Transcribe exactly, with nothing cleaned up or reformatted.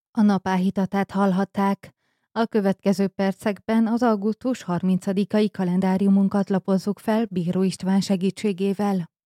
A napáhítatát hallhatták. A következő percekben az augusztus harmincadikai kalendáriumunkat lapozzuk fel Bíró István segítségével.